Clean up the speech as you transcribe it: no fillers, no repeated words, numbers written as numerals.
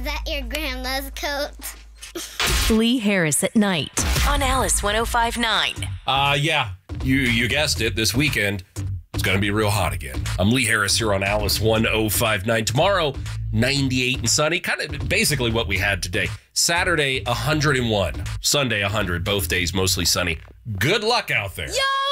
that your grandma's coat? Lee Harris at night on Alice 105.9. Yeah, you guessed it. This weekend, it's going to be real hot again. I'm Lee Harris here on Alice 105.9. Tomorrow, 98 and sunny. Kind of basically what we had today. Saturday, 101. Sunday, 100. Both days, mostly sunny. Good luck out there. Yo!